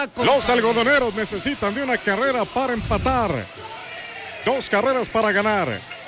Los algodoneros necesitan de una carrera para empatar. 2 carreras para ganar.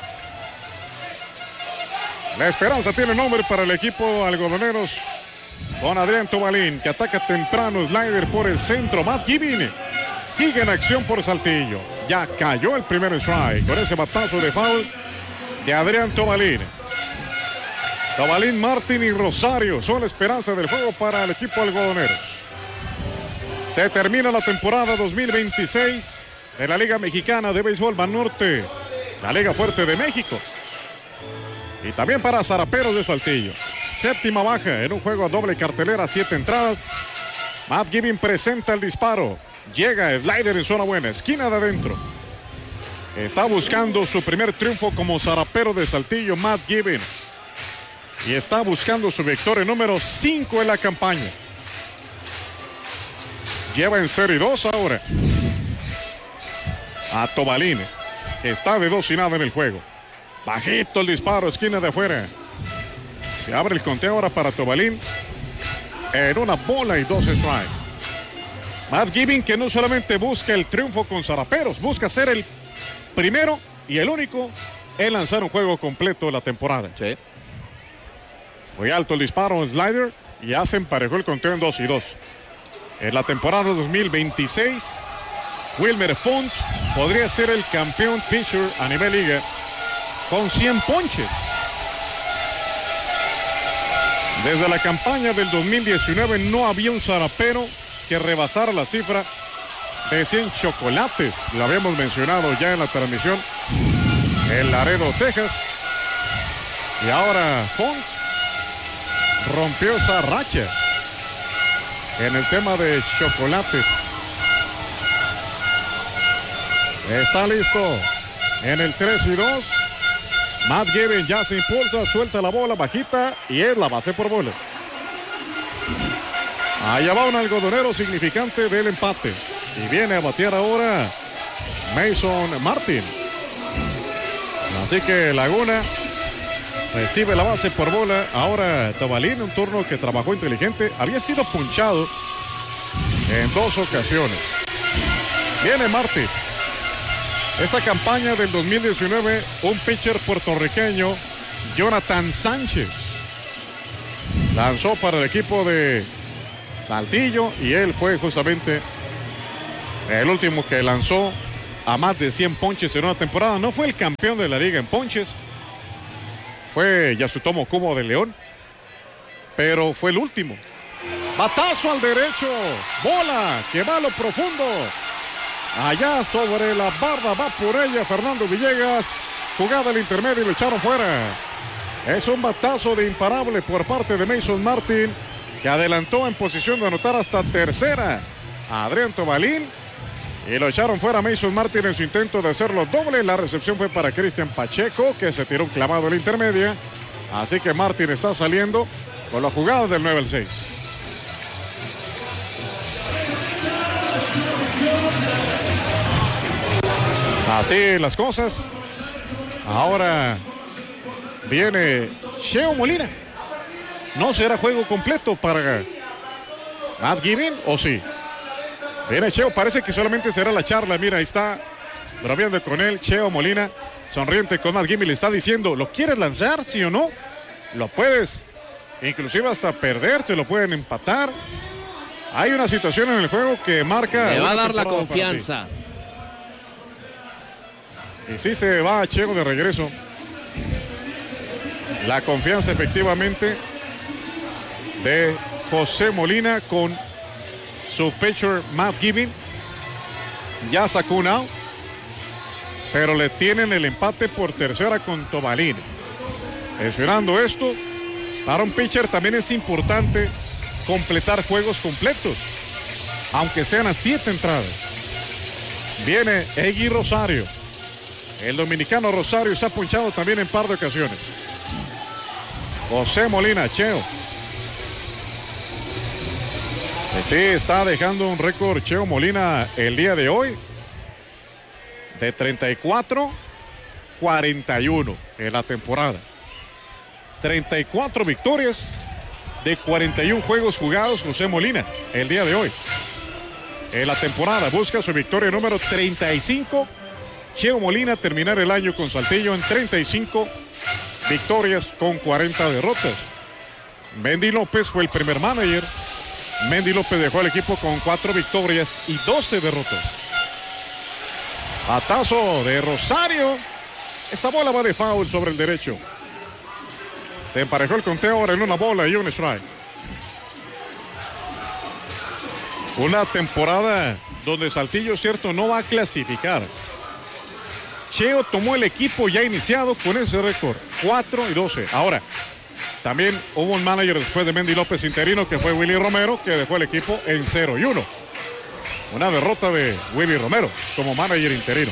La esperanza tiene nombre para el equipo algodoneros con Adrián Tobalín, que ataca temprano, slider por el centro. Matt Gibbing sigue en acción por Saltillo. Ya cayó el primer strike con ese batazo de foul de Adrián Tobalín. Tobalín, Martín y Rosario son la esperanza del juego para el equipo algodoneros. Se termina la temporada 2026 de la Liga Mexicana de Béisbol Banorte, la Liga Fuerte de México. Y también para Zaraperos de Saltillo. Séptima baja en un juego a doble cartelera, 7 entradas. Matt Gibbing presenta el disparo. Llega slider en zona buena, esquina de adentro. Está buscando su primer triunfo como zarapero de Saltillo, Matt Gibbing. Y está buscando su victoria número 5 en la campaña. Lleva en serie 2 ahora a Tobalín, que está de 2-0 en el juego. Bajito el disparo, esquina de afuera. Se abre el conteo ahora para Tobalín en una bola y 2 strikes. Matt Gibbing, que no solamente busca el triunfo con Zaraperos, busca ser el primero y el único en lanzar un juego completo de la temporada. Sí. Muy alto el disparo, slider, y ya se emparejó el conteo en 2-2. En la temporada 2026, Wilmer Font podría ser el campeón pitcher a nivel liga con 100 ponches. Desde la campaña del 2019 no había un zarapero que rebasara la cifra de 100 chocolates. Lo habíamos mencionado ya en la transmisión en Laredo, Texas. Y ahora Font rompió esa racha en el tema de chocolates. Está listo en el 3-2. Matt Gibbing ya se impulsa, suelta la bola bajita y es la base por bola. Allá va un algodonero significante del empate. Y viene a batear ahora Mason Martin. Así que Laguna recibe la base por bola. Ahora Tobalín, un turno que trabajó inteligente. Había sido punchado en 2 ocasiones. Viene Martin. Esa campaña del 2019, un pitcher puertorriqueño, Jonathan Sánchez, lanzó para el equipo de Saltillo y él fue justamente el último que lanzó a más de 100 ponches en una temporada. No fue el campeón de la liga en ponches, fue Yasutomo Kubo de León, pero fue el último. Batazo al derecho, bola que va a lo profundo. Allá sobre la barda va por ella Fernando Villegas. Jugada al intermedio y lo echaron fuera. Es un batazo de imparable por parte de Mason Martin, que adelantó en posición de anotar hasta tercera a Adrián Tobalín. Y lo echaron fuera a Mason Martin en su intento de hacerlo doble. La recepción fue para Cristian Pacheco, que se tiró un clavado en la intermedia. Así que Martin está saliendo con la jugada del 9 al 6. Así las cosas. Ahora viene Cheo Molina. ¿No será juego completo para Matt Gibbing o sí? Viene Cheo, parece que solamente será la charla. Mira, ahí está bromeando con él Cheo Molina, sonriente con Matt Gibbing. Le está diciendo, ¿lo quieres lanzar, sí o no? Lo puedes, inclusive hasta perder, se lo pueden empatar. Hay una situación en el juego que marca... Le va a dar la confianza. Y sí se va Cheo de regreso. La confianza efectivamente de José Molina con su pitcher Matt Gibbing. Ya sacó un out, pero le tienen el empate por tercera con Tobalín. Mencionando esto, para un pitcher también es importante completar juegos completos, aunque sean a 7 entradas. Viene Egui Rosario. El dominicano Rosario se ha punchado también en par de ocasiones. José Molina, Cheo. Sí, está dejando un récord Cheo Molina el día de hoy de 34-41 en la temporada. 34 victorias de 41 juegos jugados José Molina el día de hoy. en la temporada. Busca su victoria número 35. Cheo Molina terminar el año con Saltillo en 35 victorias con 40 derrotas. Mendy López fue el primer manager. Mendy López dejó el equipo con 4 victorias y 12 derrotas. Batazo de Rosario. Esa bola va de foul sobre el derecho. Se emparejó el conteo ahora en una bola y un strike. Una temporada donde Saltillo, cierto, no va a clasificar. Cheo tomó el equipo ya iniciado con ese récord, 4-12. Ahora, también hubo un manager después de Mendy López interino, que fue Willy Romero, que dejó el equipo en 0-1. Una derrota de Willy Romero como manager interino.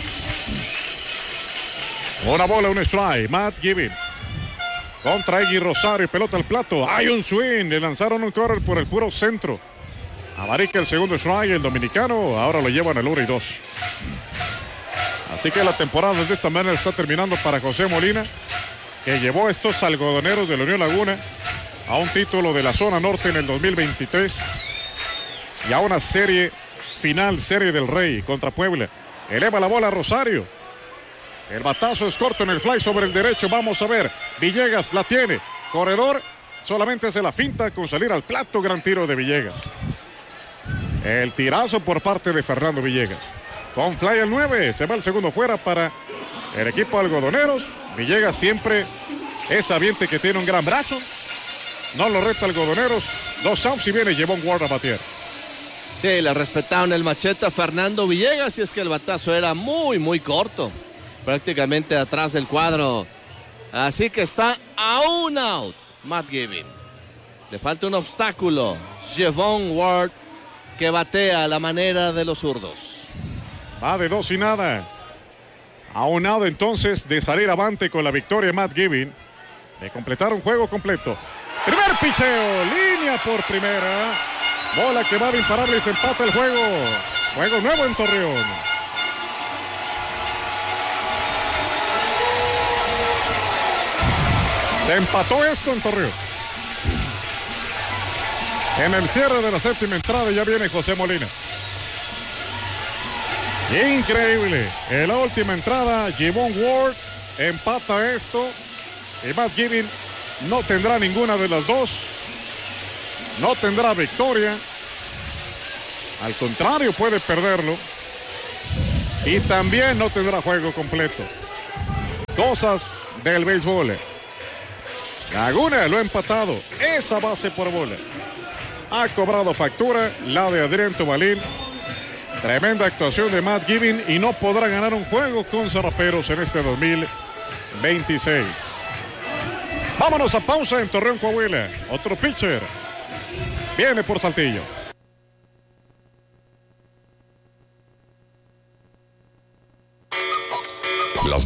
Una bola, un strike. Matt Gibbon contra Egui Rosario, pelota al plato. Hay un swing, le lanzaron un corner por el puro centro. Abarica el segundo strike, el dominicano. Ahora lo llevan al 1-2. Así que la temporada de esta manera está terminando para José Molina, que llevó a estos algodoneros de la Unión Laguna a un título de la zona norte en el 2023 y a una serie final, serie del Rey contra Puebla. Eleva la bola Rosario. El batazo es corto en el fly sobre el derecho. Vamos a ver. Villegas la tiene. Corredor solamente hace la finta con salir al plato. Gran tiro de Villegas. El tirazo por parte de Fernando Villegas. Con fly al 9. Se va el segundo fuera para el equipo algodoneros. Villegas siempre es sabiente que tiene un gran brazo. No lo reta algodoneros. 2 outs y viene Jevon Ward a batear. Sí, le respetaron el machete a Fernando Villegas y es que el batazo era muy corto. Prácticamente atrás del cuadro. Así que está a un out Matt Gibbon. Le falta un obstáculo. Jevon Ward, que batea a la manera de los zurdos. Va de 2-0. A un out entonces de salir avante con la victoria Matt Gibbon. De completar un juego completo. Primer picheo. Línea por primera. Bola que va de imparable y se empata el juego. Juego nuevo en Torreón. Se empató esto en Torreón. En el cierre de la séptima entrada ya viene José Molina. Increíble. En la última entrada, Jevon Ward empata esto. Y Matt Gibbon no tendrá ninguna de las dos. No tendrá victoria. Al contrario, puede perderlo. Y también no tendrá juego completo. Cosas del béisbol. Laguna lo ha empatado. Esa base por bola. Ha cobrado factura la de Adrián Tubalín. Tremenda actuación de Matt Gibbon y no podrá ganar un juego con Zarraperos en este 2026. Vámonos a pausa en Torreón, Coahuila. Otro pitcher viene por Saltillo. Las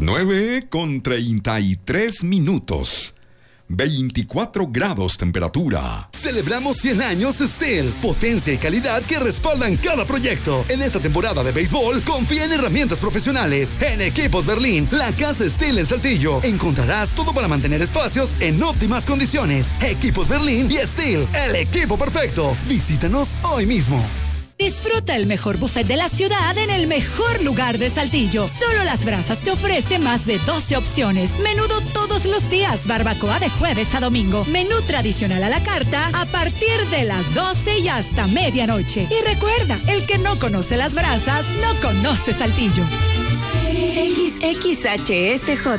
9:33. 24 grados temperatura. Celebramos 100 años Steel. Potencia y calidad que respaldan cada proyecto. En esta temporada de béisbol, confía en herramientas profesionales. En Equipos Berlín, la casa Steel en Saltillo. Encontrarás todo para mantener espacios en óptimas condiciones. Equipos Berlín y Steel, el equipo perfecto. Visítanos hoy mismo. Disfruta el mejor buffet de la ciudad en el mejor lugar de Saltillo. Solo Las Brasas te ofrece más de 12 opciones. Menudo todos los días, barbacoa de jueves a domingo. Menú tradicional a la carta a partir de las 12 y hasta medianoche. Y recuerda, el que no conoce Las Brasas, no conoce Saltillo. XHSJ